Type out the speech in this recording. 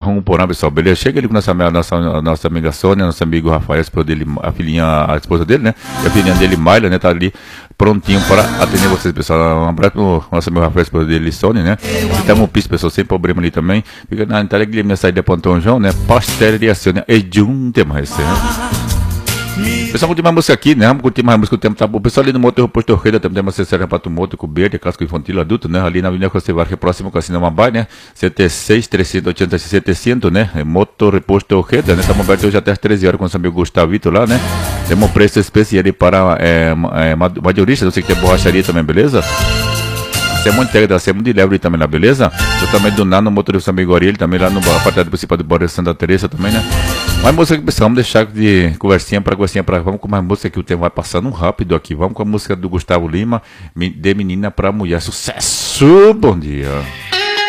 rumo porão, pessoal. Beleza? Chega ali com nossa amiga Sônia, nosso amigo Rafael, a esposa dele, né? E a filhinha dele, Mayla, né? Tá ali prontinho para atender vocês, pessoal. Um abraço pro nosso amigo Rafael, a esposa dele, Sônia, né? E tá no piso, pessoal, sem problema ali também. Fica na entrada que minha saída para Antônio João, né? Pastelaria Sônia e junte mais, né? Pessoal, curtir mais música aqui, né? Vamos curtir mais música, o tempo tá bom. O pessoal ali no Moto Posto Reda também tem uma acessória para o moto, com verde, casco infantil adulto, né? Ali na Avenida Costevar, que é próximo com a Cinema Bay, né? 76-380-700, né? Moto Reposto Reda, né? Estamos abertos hoje até às 13 horas com o nosso amigo Gustavito lá, né? Temos um preço especial aí para maioristas, você que tem borracharia também, beleza? Semo integra, Semo de Lebre também lá, beleza? Eu também do Nano, motor do amigo Ariel, também lá no apartado principal do Borges Santa Teresa também, né? Mais música que pessoal, vamos deixar de conversinha para vamos com mais música que o tempo vai passando rápido aqui. Vamos com a música do Gustavo Lima, De Menina pra Mulher. Sucesso! Bom dia!